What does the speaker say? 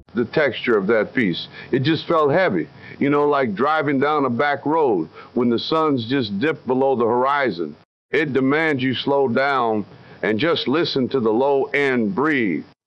the texture of that piece. It just felt heavy, you know, like driving down a back road when the sun's just dipped below the horizon. It demands you slow down and just listen to the low end breathe.